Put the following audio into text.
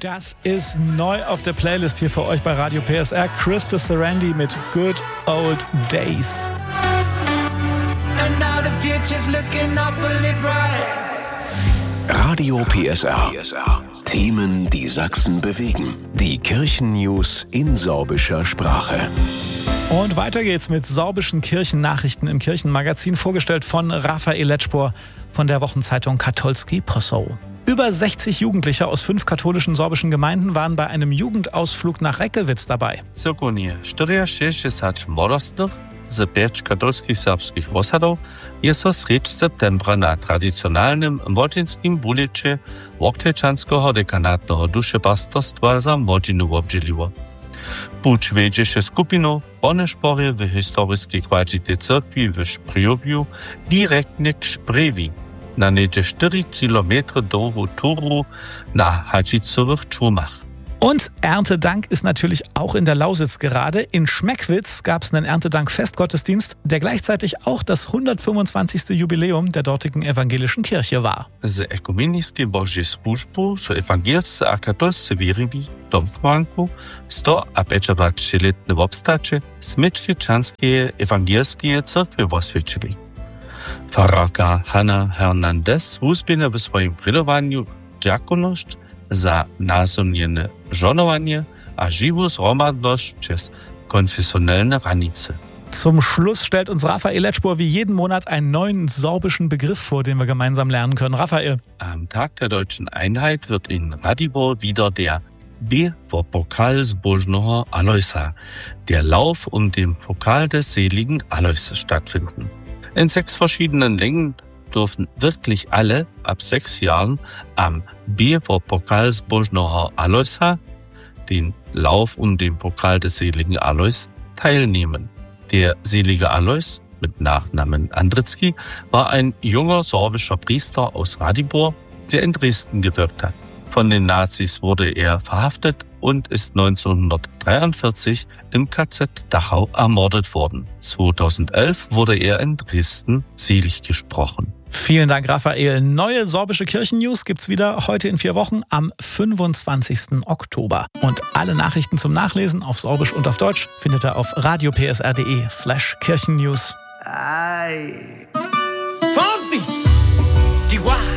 Das ist neu auf der Playlist hier für euch bei Radio PSR. Krista Sarandí mit Good Old Days. Radio PSR. Themen, die Sachsen bewegen. Die Kirchennews in sorbischer Sprache. Und weiter geht's mit sorbischen Kirchennachrichten im Kirchenmagazin, vorgestellt von Raphael Letschpor von der Wochenzeitung Katolski Posau. Über 60 Jugendliche aus 5 katholischen sorbischen Gemeinden waren bei einem Jugendausflug nach Reckewitz dabei. Circa 64 młodostnych z 5 katolskich serbskich osadów jest z septembra na tradycjonalnym młodzieńskim bulicie Woktejczanskiego dekanatnego duszpasterstwa za młodzinu obdzieliło. Puć wiedzie się skupinu Boneszpory w historycznej kwadzicie cerkwi w Szpriowiu direktnie k Szprewi, na niedzie 4 kilometre długu turu na Hadzicowych Czumach. Und Erntedank ist natürlich auch in der Lausitz gerade. In Schmeckwitz gab es einen Erntedank-Festgottesdienst, der gleichzeitig auch das 125. Jubiläum der dortigen evangelischen Kirche war. Z ekumeniskie Božje službu so evangelske a katolsce wierni domkmanku 125-letne obstače smečkečanske evangelskie cerkve osvědčili. Fararka Hanna Hernandez uzbina w swoim prylowaniu diakonosť za názornjene žonovanje a živu zromadnosť przez konfessionelle Ranice. Zum Schluss stellt uns Raphael Letschpor wie jeden Monat einen neuen sorbischen Begriff vor, den wir gemeinsam lernen können. Raphael. Am Tag der Deutschen Einheit wird in Radibor wieder der Pokal Zbožného Alojsa, der Lauf den Pokal des seligen Alois stattfinden. In 6 verschiedenen Längen dürfen wirklich alle ab 6 Jahren am Pokal Zbožného Alojsa, den Lauf den Pokal des seligen Alois, teilnehmen. Der selige Alois mit Nachnamen Andritzki war ein junger sorbischer Priester aus Radibor, der in Dresden gewirkt hat. Von den Nazis wurde er verhaftet und ist 1943 im KZ Dachau ermordet worden. 2011 wurde er in Dresden selig gesprochen. Vielen Dank, Raphael. Neue sorbische Kirchennews gibt's wieder heute in 4 Wochen am 25. Oktober. Und alle Nachrichten zum Nachlesen auf Sorbisch und auf Deutsch findet ihr auf radiopsr.de/Kirchennews. Fonsi! Chihuahua!